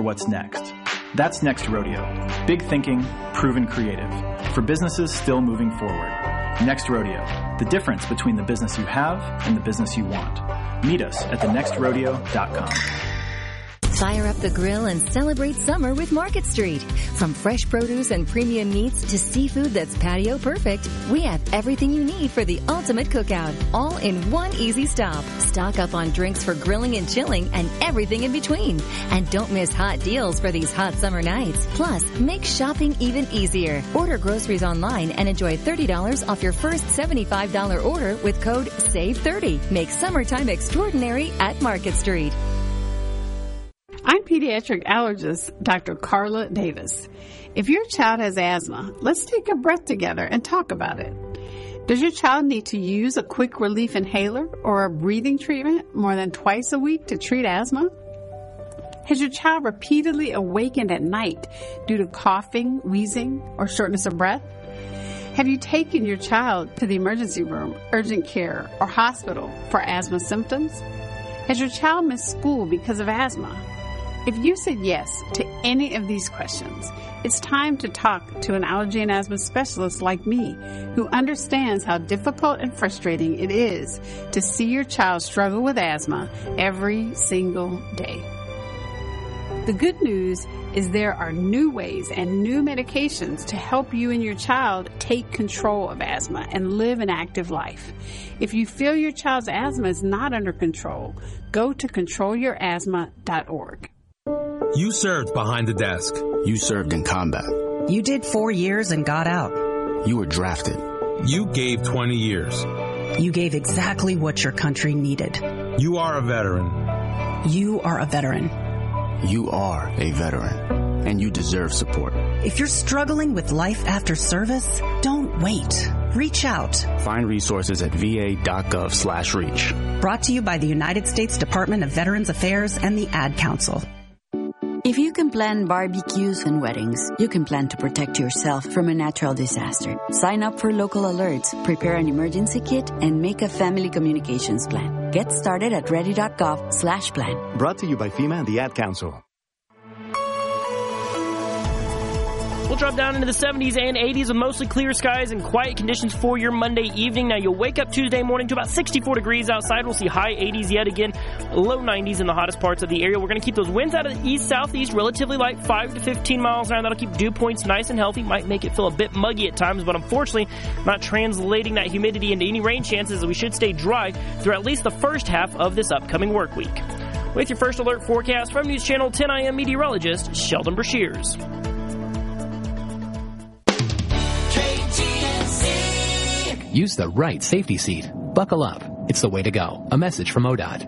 what's next. That's Next Rodeo. Big thinking, proven creative. For businesses still moving forward. Next Rodeo. The difference between the business you have and the business you want. Meet us at thenextrodeo.com. Fire up the grill and celebrate summer with Market Street. From fresh produce and premium meats to seafood that's patio perfect, we have everything you need for the ultimate cookout, all in one easy stop. Stock up on drinks for grilling and chilling and everything in between. And don't miss hot deals for these hot summer nights. Plus, make shopping even easier. Order groceries online and enjoy $30 off your first $75 order with code SAVE30. Make summertime extraordinary at Market Street. I'm pediatric allergist Dr. Carla Davis. If your child has asthma, let's take a breath together and talk about it. Does your child need to use a quick relief inhaler or a breathing treatment more than twice a week to treat asthma? Has your child repeatedly awakened at night due to coughing, wheezing, or shortness of breath? Have you taken your child to the emergency room, urgent care, or hospital for asthma symptoms? Has your child missed school because of asthma? If you said yes to any of these questions, it's time to talk to an allergy and asthma specialist like me, who understands how difficult and frustrating it is to see your child struggle with asthma every single day. The good news is there are new ways and new medications to help you and your child take control of asthma and live an active life. If you feel your child's asthma is not under control, go to controlyourasthma.org. You served behind the desk. You served in combat. You did 4 years and got out. You were drafted. You gave 20 years. You gave exactly what your country needed. You are a veteran. You are a veteran. You are a veteran, and you deserve support. If you're struggling with life after service, don't wait. Reach out. Find resources at va.gov/reach. Brought to you by the United States Department of Veterans Affairs and the Ad Council. If you can plan barbecues and weddings, you can plan to protect yourself from a natural disaster. Sign up for local alerts, prepare an emergency kit, and make a family communications plan. Get started at ready.gov/plan. Brought to you by FEMA and the Ad Council. We'll drop down into the 70s and 80s with mostly clear skies and quiet conditions for your Monday evening. Now, you'll wake up Tuesday morning to about 64 degrees outside. We'll see high 80s yet again, low 90s in the hottest parts of the area. We're going to keep those winds out of the east-southeast relatively light, 5 to 15 miles an hour. That'll keep dew points nice and healthy. Might make it feel a bit muggy at times, but unfortunately not translating that humidity into any rain chances, as we should stay dry through at least the first half of this upcoming work week. With your first alert forecast from News Channel 10 I am meteorologist Sheldon Brashears. Use the right safety seat. Buckle up. It's the way to go. A message from ODOT.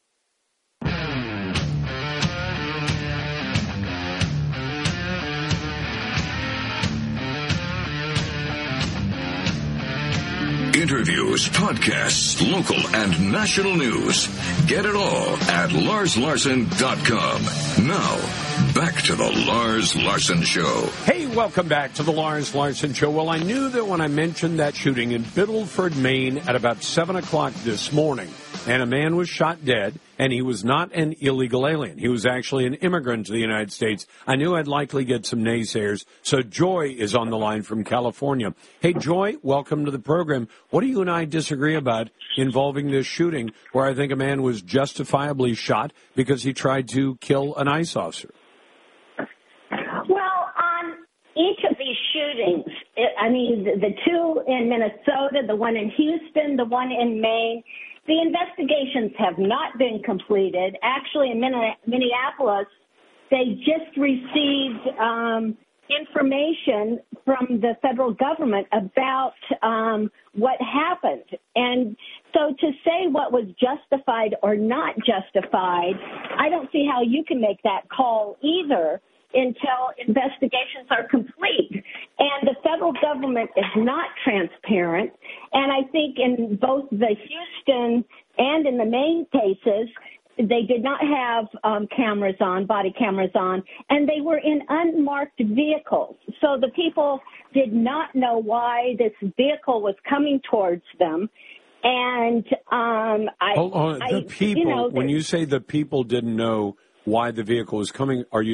Interviews, podcasts, local and national news. Get it all at LarsLarson.com. Now, back to the Lars Larson Show. Hey, welcome back to the Lars Larson Show. Well, I knew that when I mentioned that shooting in Biddleford, Maine at about 7 o'clock this morning, and a man was shot dead, and he was not an illegal alien. He was actually an immigrant to the United States. I knew I'd likely get some naysayers. So Joy is on the line from California. Hey, Joy, welcome to the program. What do you and I disagree about involving this shooting where I think a man was justifiably shot because he tried to kill an ICE officer? Well, on each of these shootings, the two in Minnesota, the one in Houston, the one in Maine, the investigations have not been completed. Actually, in Minneapolis, they just received information from the federal government about what happened. And so to say what was justified or not justified, I don't see how you can make that call either until investigations are complete. And the federal government is not transparent. And I think in both the Houston and in the Maine cases, they did not have body cameras on, and they were in unmarked vehicles. So the people did not know why this vehicle was coming towards them. And when you say the people didn't know why the vehicle was coming, are you